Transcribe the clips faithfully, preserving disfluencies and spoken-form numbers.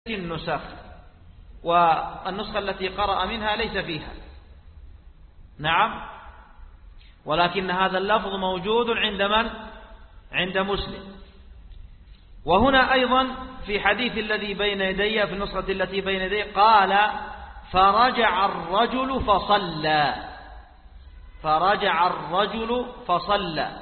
النسخ، والنسخة التي قرأ منها ليس فيها. نعم، ولكن هذا اللفظ موجود عند من؟ عند مسلم. وهنا أيضا في حديث الذي بين يدي، في النسخة التي بين يدي، قال فرجع الرجل فصلى، فرجع الرجل فصلى.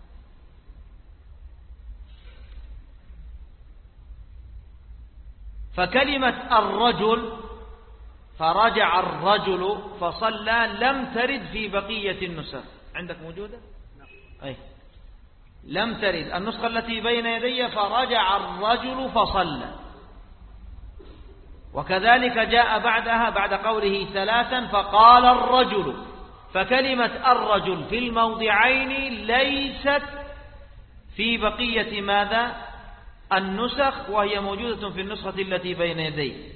فكلمة الرجل فرجع الرجل فصلى لم ترد في بقية النسخ. عندك موجودة؟ أي لم ترد. النسخة التي بين يدي فرجع الرجل فصلى، وكذلك جاء بعدها بعد قوله ثلاثا فقال الرجل. فكلمة الرجل في الموضعين ليست في بقية ماذا؟ النسخ، وهي موجودة في النسخة التي بين يدي.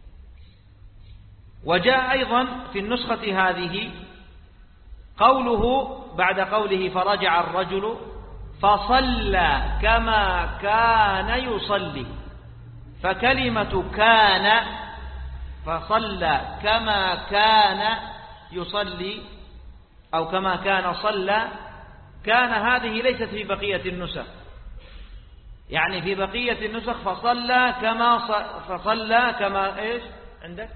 وجاء أيضا في النسخة هذه قوله بعد قوله فرجع الرجل فصلى كما كان يصلي. فكلمة كان فصلى كما كان يصلي أو كما كان صلى، كان هذه ليست في بقية النسخ. يعني في بقية النسخ فصلى كما فصلى كما إيش عندك؟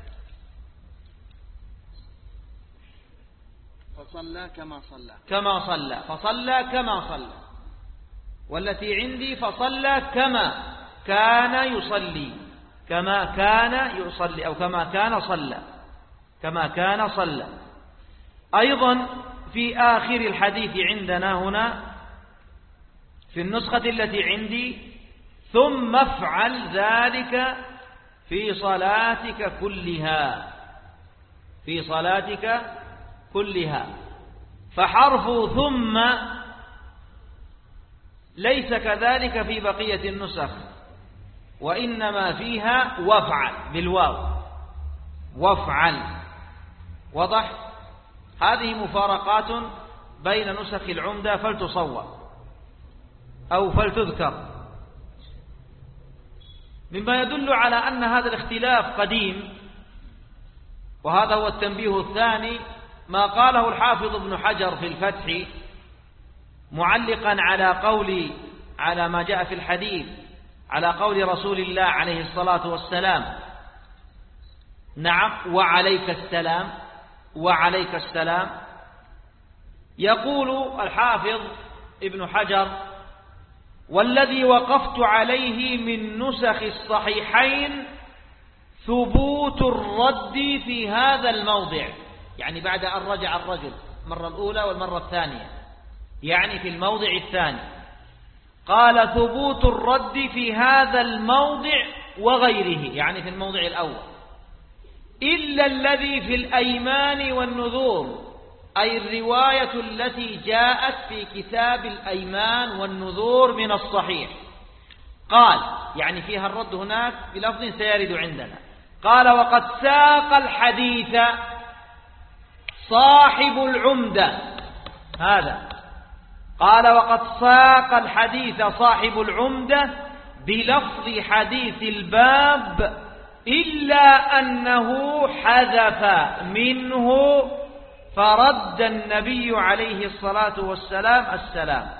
فصلى كما صلى كما صلى فصلى كما صلى. والتي عندي فصلى كما كان يصلي، كما كان يصلي أو كما كان صلى، كما كان صلى. أيضا في آخر الحديث عندنا هنا في النسخة التي عندي ثم افعل ذلك في صلاتك كلها، في صلاتك كلها. فحرف ثم ليس كذلك في بقية النسخ، وإنما فيها وافعل بالواو، وافعل. وضح؟ هذه مفارقات بين نسخ العمدة فلتصور أو فلتذكر، مما يدل على أن هذا الاختلاف قديم. وهذا هو التنبيه الثاني، ما قاله الحافظ ابن حجر في الفتح معلقا على قول على ما جاء في الحديث على قول رسول الله عليه الصلاة والسلام. نعم، وعليك السلام، وعليك السلام. يقول الحافظ ابن حجر والذي وقفت عليه من نسخ الصحيحين ثبوت الرد في هذا الموضع، يعني بعد أن رجع الرجل المرة الأولى والمرة الثانية، يعني في الموضع الثاني. قال ثبوت الرد في هذا الموضع وغيره، يعني في الموضع الأول، إلا الذي في الأيمان والنذور، أي الرواية التي جاءت في كتاب الأيمان والنذور من الصحيح. قال يعني فيها الرد هناك بلفظ سيرد عندنا. قال وقد ساق الحديث صاحب العمدة، هذا قال وقد ساق الحديث صاحب العمدة بلفظ حديث الباب، إلا أنه حذف منه فرد النبي عليه الصلاة والسلام السلام.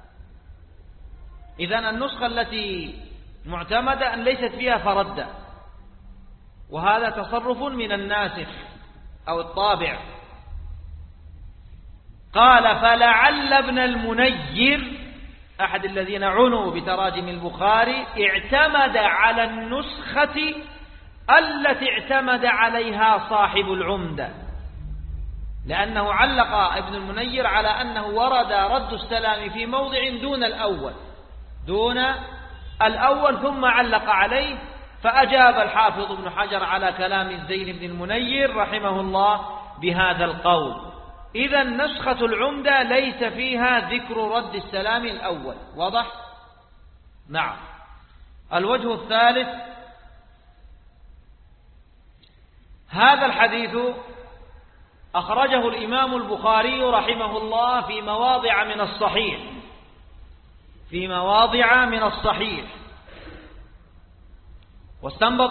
إذن النسخة التي معتمدة أن ليست فيها فرد، وهذا تصرف من الناسخ أو الطابع. قال فلعل ابن المنير أحد الذين عنوا بتراجم البخاري اعتمد على النسخة التي اعتمد عليها صاحب العمدة، لأنه علق ابن المنير على أنه ورد رد السلام في موضع دون الأول، دون الأول ثم علق عليه. فأجاب الحافظ ابن حجر على كلام الزين بن المنير رحمه الله بهذا القول. إذا نسخة العمدة ليس فيها ذكر رد السلام الأول. واضح؟ نعم. الوجه الثالث، هذا الحديث أخرجه الإمام البخاري رحمه الله في مواضع من الصحيح، في مواضع من الصحيح، واستنبط